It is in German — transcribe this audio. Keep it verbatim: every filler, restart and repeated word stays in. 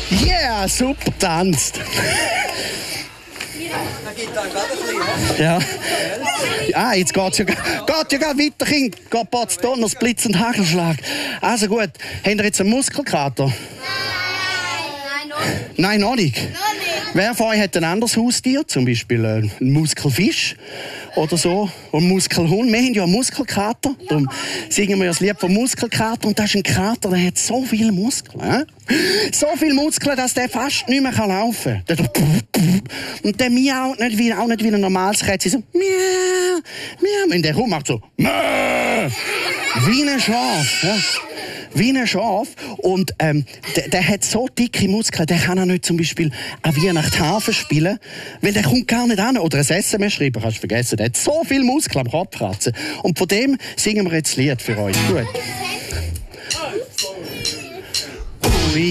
Yeah, super tanzt. Ja. Ah, jetzt geht's ja, geht ja gerade weiter, Kind. Geht Potz Donners, Blitz und Hagelschlag. Also gut, habt ihr jetzt einen Muskelkater? Nein, noch nicht. Wer von euch hat ein anderes Haustier? Zum Beispiel einen Muskelfisch oder so. Oder einen Muskelhund. Wir haben ja einen Muskelkater. Darum singen wir das Lied vom Muskelkater. Und das ist ein Kater, der hat so viele Muskeln. Äh? So viele Muskeln, dass der fast nicht mehr laufen kann. Und der miaut nicht wie, auch nicht wie ein normales Kätzchen. So miau, miau. Und der Hund macht so mäh, wie ein Schaf. Ja? Wie ein Schaf. Und ähm, der, der hat so dicke Muskeln, der kann auch nicht zum Beispiel an Weihnachtshafen spielen, weil der kommt gar nicht an. Oder ein S M S schreiben, kannst du vergessen. Der hat so viele Muskeln am Kopf kratzen. Und von dem singen wir jetzt ein Lied für euch. Gut.